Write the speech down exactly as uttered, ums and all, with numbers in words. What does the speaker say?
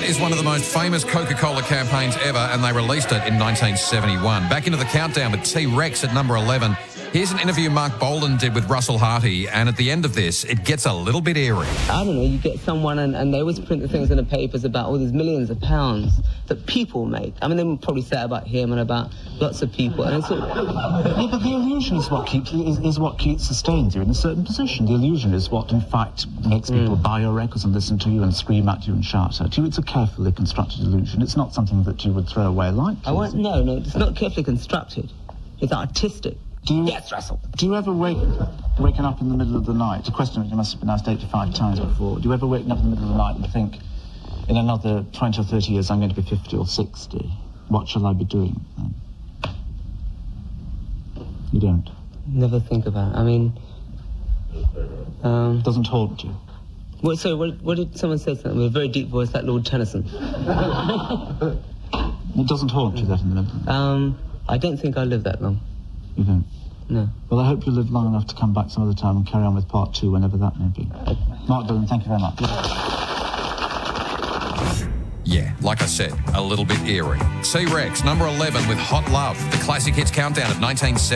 is one of the most famous Coca-Cola campaigns ever, and they released it in nineteen seventy-one. Back into the countdown with T-Rex at number eleven. Here's an interview Mark Bolden did with Russell Harty, and at the end of this, it gets a little bit eerie. I don't know, you get someone and, and they always print the things in the papers about all these millions of pounds that people make. I mean, they would probably say about him and about lots of people. And it's all... Yeah, but the illusion is what keeps is, is what keeps sustains you in a certain position. The illusion is what, in fact, makes people mm. buy your records and listen to you and scream at you and shout at you. It's a carefully constructed illusion. It's not something that you would throw away lightly. I want no, no. It's not carefully constructed. It's artistic. Do you, yes, Russell. Do you ever wake, waking up in the middle of the night? It's a question that you must have been asked eighty-five times before. Do you ever wake up in the middle of the night and think, in another twenty or thirty years, I'm going to be fifty or sixty. What shall I be doing then? You don't? Never think about it. I mean... Um, Doesn't haunt you? Well, sorry, what, what did someone say something with a very deep voice like Lord Tennyson? It doesn't haunt you, that in the middle? Um, I don't think I live that long. You don't? No. Well, I hope you live long enough to come back some other time and carry on with part two, whenever that may be. Mark Dillon, thank you very much. Yeah, like I said, a little bit eerie. T-Rex, number eleven with Hot Love, the classic hits countdown of nineteen seventy.